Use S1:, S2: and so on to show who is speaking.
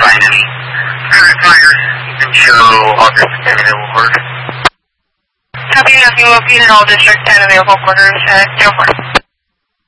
S1: find any current fires, you can show all district and available quarters.
S2: Copy, nothing, located all district and available quarters at 04.